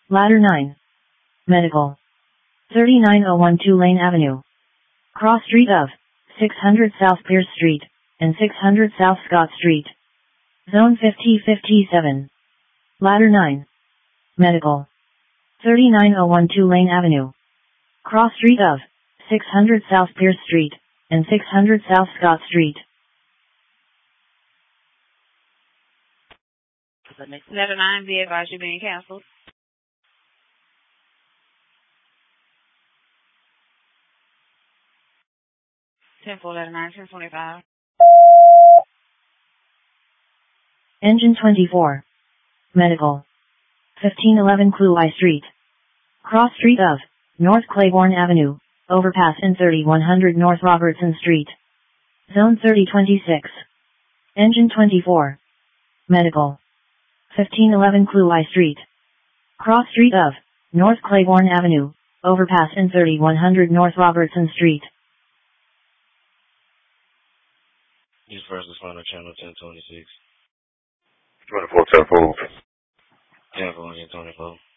Ladder 9. Medical. 39012 Lane Avenue. Cross street of 600 South Pierce Street and 600 South Scott Street. Zone 5057. Ladder 9. Medical. 39012 Lane Avenue. Cross street of 600 South Pierce Street and 600 South Scott Street. Ladder 9, be advised you're being canceled. 10-4, ladder 9, 1025. Engine 24. Medical. 1511 Kluai Street. Cross street of North Claiborne Avenue, overpass in 3100 North Robertson Street. Zone 3026. Engine 24. Medical. 1511 Kluai Street. Cross street of North Claiborne Avenue, overpass in 3100 North Robertson Street. Use first responder channel 1026. 24 10-4. 10-4, 10-24.